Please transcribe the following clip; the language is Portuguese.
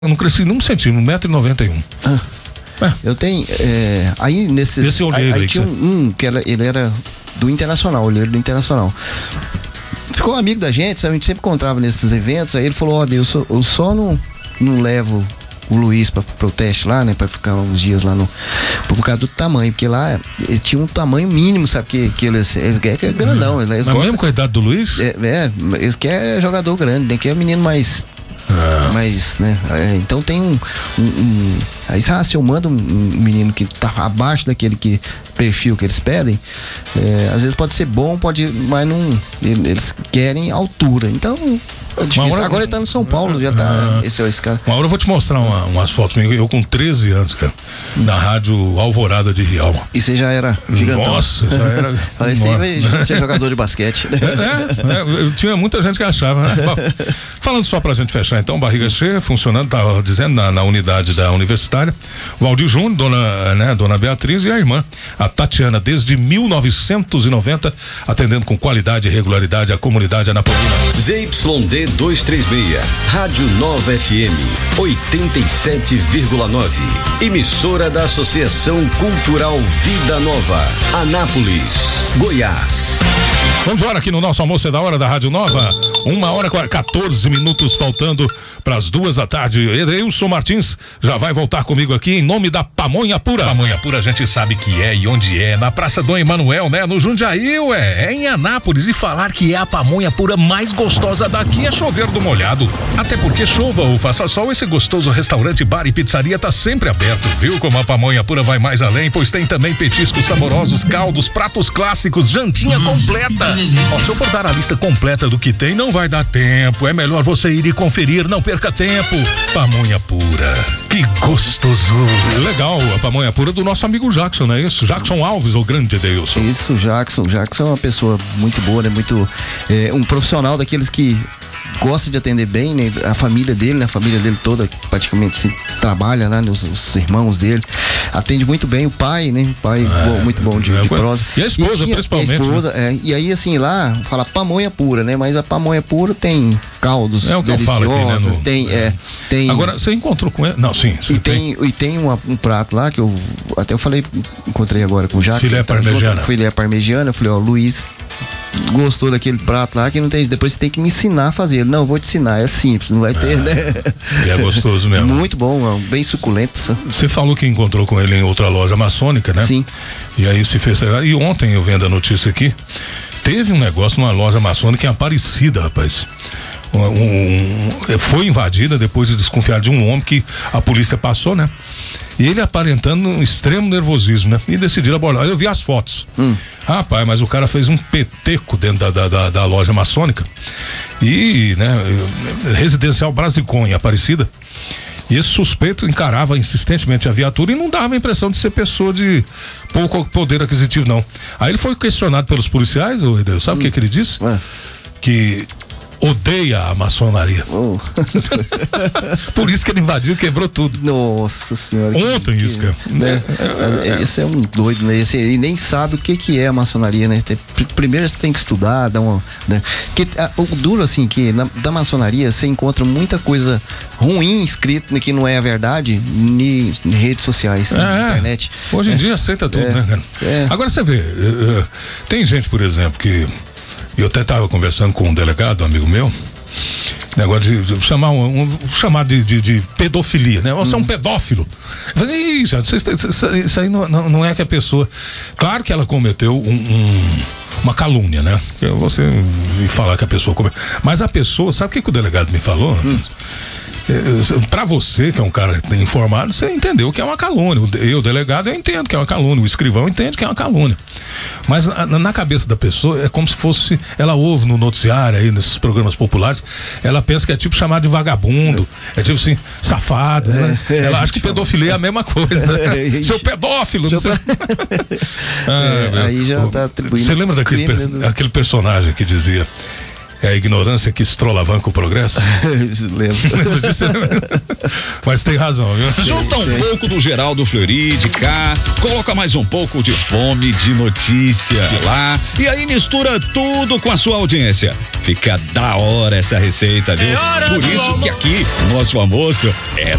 Eu não cresci num centímetro, 1,91 m. Eu tenho. Aí nesses. Esse olheiro aí tinha que ele era do Internacional, olheiro do Internacional. Ficou amigo da gente, sabe? A gente sempre encontrava nesses eventos. Aí ele falou: ó, Deus, eu só não levo o Luiz pro teste lá, né? Pra ficar uns dias lá por causa do tamanho, porque lá ele tinha um tamanho mínimo, sabe? Que eles querem que é grandão. Eles mas mesmo com a idade do Luiz? Eles querem jogador grande, nem quer menino mais. Mas, né? Então tem aí se eu mando um menino que tá abaixo daquele perfil que eles pedem, às vezes pode ser bom, mas não. Eles querem altura. Então é difícil. Agora ele tá no São Paulo, já tá. Esse cara. Uma hora eu vou te mostrar umas fotos minhas. Eu com 13 anos, cara, na rádio Alvorada de Rialma. E você já era gigantão. Nossa, já era. Parece que vai ser jogador de basquete. Tinha muita gente que achava, né? Bom, falando só pra gente fechar, então, barriga cheia, funcionando, tava dizendo, na unidade da Universitária. Valdir Júnior, dona Beatriz e a irmã, a Tatiana, desde 1990, atendendo com qualidade e regularidade a comunidade anapolina. ZYD 236, Rádio Nova FM, 87,9. Emissora da Associação Cultural Vida Nova, Anápolis, Goiás. Vamos embora aqui no nosso almoço é da hora da Rádio Nova. 1h14 faltando para as 2h. Edeilson Martins já vai voltar comigo aqui em nome da Pamonha Pura. Pamonha Pura a gente sabe que é e onde é, na Praça Dom Emanuel, né? No Jundiaí, é em Anápolis, e falar que é a pamonha pura mais gostosa daqui é chover do molhado. Até porque chova ou faça sol, esse gostoso restaurante, bar e pizzaria tá sempre aberto, viu? Como a Pamonha Pura vai mais além, pois tem também petiscos saborosos, caldos, pratos clássicos, jantinha completa. Ó, se eu for dar a lista completa do que tem, não vai dar tempo. É melhor você ir e conferir, não perca tempo. Pamonha Pura, que gostoso. Legal, a Pamonha Pura do nosso amigo Jackson, não é isso? Jackson Alves, o grande Edeilson. Isso, Jackson é uma pessoa muito boa, né? Muito, um profissional daqueles que gosta de atender bem, né? A família dele toda praticamente assim, trabalha lá, né? Os irmãos dele, atende muito bem, o pai, né? Muito bom de prosa. E a esposa, principalmente. A esposa, né? E aí assim, lá fala Pamonha Pura, né? Mas a Pamonha Pura tem caldos deliciosos, aqui, né? Tem. Agora, você encontrou com ele? Não, sim. E tem um prato lá que eu encontrei agora com o Jackson. Filé parmegiana. Eu falei, ó, Luiz gostou daquele prato lá, que não tem, depois você tem que me ensinar a fazer. Não, eu vou te ensinar, é simples, não vai ter, né? E é gostoso mesmo. Muito bom, bem suculento. Você falou que encontrou com ele em outra loja maçônica, né? Sim. E aí se fez. E ontem eu vendo a notícia aqui, teve um negócio numa loja maçônica em Aparecida, rapaz. Foi invadida depois de desconfiar de um homem que a polícia passou, né? E ele aparentando um extremo nervosismo, né? E decidiram abordar. Eu vi as fotos. Rapaz, mas o cara fez um peteco dentro da loja maçônica. E, né? Residencial Brasicon em Aparecida. E esse suspeito encarava insistentemente a viatura e não dava a impressão de ser pessoa de pouco poder aquisitivo, não. Aí ele foi questionado pelos policiais, sabe o que ele disse? Que odeia a maçonaria. Por isso que ele invadiu e quebrou tudo. Nossa senhora. Ontem isso, cara. Esse é um doido, né? Ele nem sabe o que é a maçonaria, né? Primeiro você tem que estudar, né? O duro, assim, que da maçonaria você encontra muita coisa ruim escrito, que não é a verdade, em redes sociais, na internet. Hoje em dia aceita tudo, né, cara? Agora você vê, tem gente, por exemplo, que eu até estava conversando com um delegado, um amigo meu, negócio de chamar de pedofilia, né? Você é um pedófilo. Eu falei, gente, isso aí não é que a pessoa. Claro que ela cometeu uma calúnia, né? Você falar que a pessoa cometeu. Mas a pessoa, sabe o que o delegado me falou? Pra você, que é um cara informado, você entendeu que é uma calúnia. Eu, delegado, eu entendo que é uma calúnia. O escrivão entende que é uma calúnia. Mas na cabeça da pessoa é como se fosse, ela ouve no noticiário aí, nesses programas populares, ela pensa que é tipo chamar de vagabundo, é tipo assim, safado, né? Ela acha que pedofilia é a mesma coisa. Seu pedófilo. Aí já tá atribuindo. Você lembra daquele personagem que dizia: é a ignorância que estrolavanca o progresso? Lembro. Mas tem razão, viu? Junta um pouco do Geraldo Fleury de cá, coloca mais um pouco de fome de notícia de lá, e aí mistura tudo com a sua audiência. Fica da hora essa receita, viu? Por isso que aqui, nosso almoço é